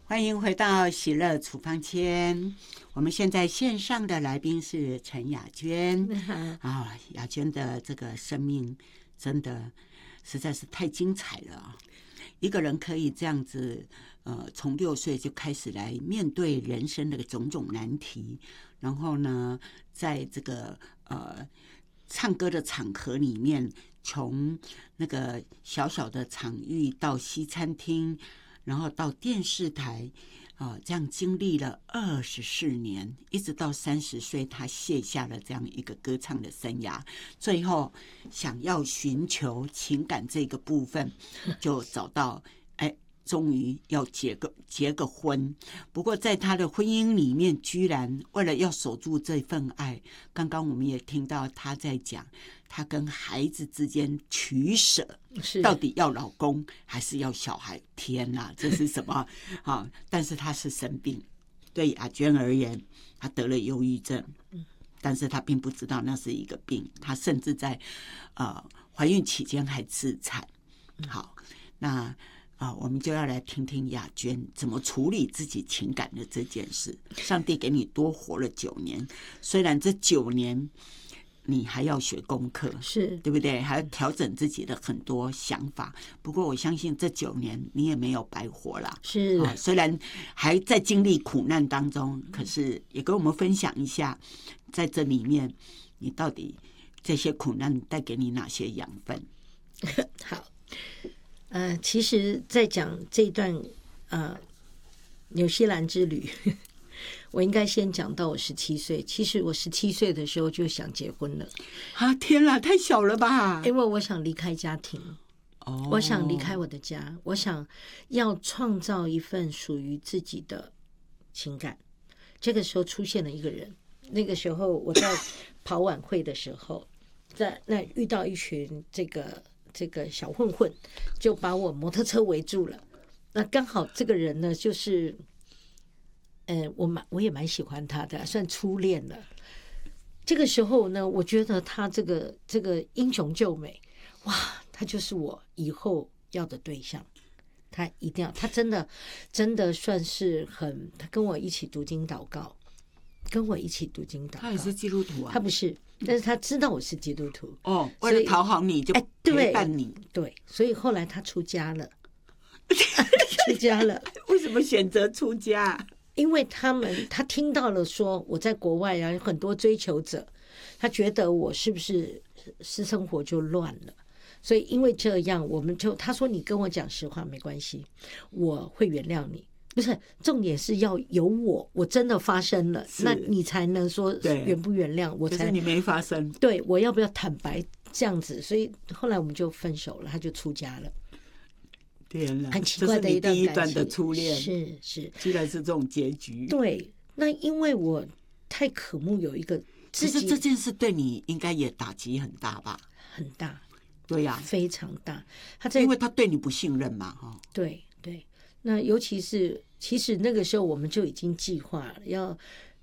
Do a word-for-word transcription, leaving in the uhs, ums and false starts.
欢迎回到喜乐处方签。我们现在线上的来宾是陈雅娟啊，雅娟的这个生命真的实在是太精彩了啊！一个人可以这样子，呃，从六岁就开始来面对人生的种种难题，然后呢，在这个呃唱歌的场合里面，从那个小小的场域到西餐厅。然后到电视台，啊、呃，这样经历了二十四年，一直到三十岁，他卸下了这样一个歌唱的生涯。最后想要寻求情感这个部分，就找到，哎，终于要结个结个婚。不过在他的婚姻里面，居然为了要守住这份爱，刚刚我们也听到他在讲。他跟孩子之间取舍，到底要老公还是要小孩？天哪，这是什么啊？但是他是生病，对雅娟而言，他得了忧郁症，但是他并不知道那是一个病。他甚至在呃怀孕期间还自残。好，那啊，我们就要来听听雅娟怎么处理自己情感的这件事。上帝给你多活了九年，虽然这九年。你还要学功课， 是对不对？还要调整自己的很多想法。不过我相信这九年你也没有白活啦。 是、 哦，虽然还在经历苦难当中，可是也跟我们分享一下，在这里面你到底这些苦难带给你哪些养分？ 好，呃，其实，在讲这一段呃纽西兰之旅。我应该先讲到我十七岁。其实我十七岁的时候就想结婚了。 啊，天哪，太小了吧！ 因为我想离开家庭， 哦， 我想离开我的家，我想要创造一份属于自己的情感。这个时候出现了一个人，那个时候我在跑晚会的时候，在那遇到一群这个这个小混混，就把我摩托车围住了。那刚好这个人呢，就是。嗯，我蛮我也蛮喜欢他的，算初恋了。这个时候呢，我觉得他这个这个英雄救美，哇，他就是我以后要的对象。他一定要，他真的真的算是很，他跟我一起读经祷告，跟我一起读经祷告。 他也是基督徒啊？ 他不是，但是他知道我是基督徒。 哦，为了讨好你就陪伴你。 哎、对, 对，所以后来他出家了，出家了。 为什么选择出家？ 因为他们他听到了说我在国外啊有很多追求者，他觉得我是不是私生活就乱了，所以因为这样我们就他说你跟我讲实话没关系，我会原谅你。不是，重点是要有我我真的发生了，那你才能说原不原谅我才。 可是你没发生， 对，我要不要坦白这样子？所以后来我们就分手了，他就出家了。 天哪， 很奇怪的一段第一段的初恋， 是是， 居然是这种结局。 对，那因为我太渴慕有一个自己， 可是这件事对你应该也打击很大吧？ 很大， 对呀、啊， 非常大。他在因为他对你不信任嘛，哈。 对对，那尤其是其实那个时候我们就已经计划了，要